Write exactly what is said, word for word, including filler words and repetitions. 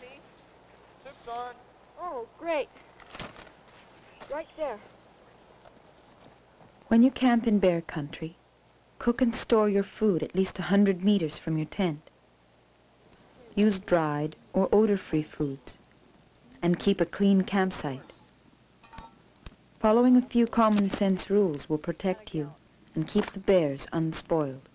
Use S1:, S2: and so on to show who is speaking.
S1: Annie, soup's on.
S2: Oh, great. Right there.
S3: When you camp in bear country, cook and store your food at least a hundred meters from your tent. Use dried or odor-free foods, and keep a clean campsite. Following a few common sense rules will protect you and keep the bears unspoiled.